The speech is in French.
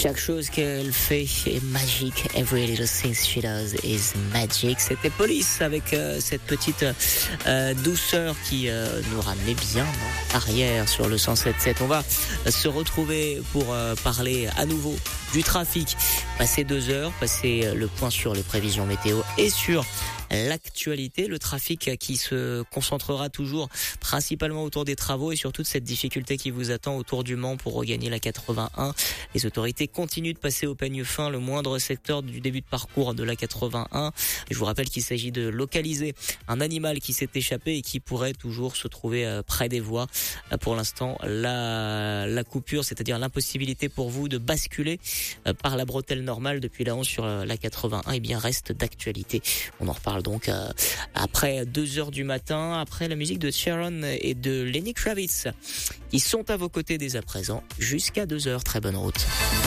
Chaque chose qu'elle fait est magique. Every little thing she does is magic. C'était Police avec cette petite douceur qui nous ramenait bien en arrière sur le 107.7. On va se retrouver pour parler à nouveau du trafic. Passer 2 heures, passer le point sur les prévisions météo et sur l'actualité, le trafic qui se concentrera toujours principalement autour des travaux et sur toute cette difficulté qui vous attend autour du Mans pour regagner la 81. Les autorités continuent de passer au peigne fin le moindre secteur du début de parcours de la 81. Je vous rappelle qu'il s'agit de localiser un animal qui s'est échappé et qui pourrait toujours se trouver près des voies. Pour l'instant, la coupure, c'est-à-dire l'impossibilité pour vous de basculer par la bretelle normale depuis la 11 sur la 81, eh bien reste d'actualité. On en reparle donc après 2 heures du matin, après la musique de Sharon et de Lenny Kravitz qui sont à vos côtés dès à présent jusqu'à 2 heures. Très bonne route.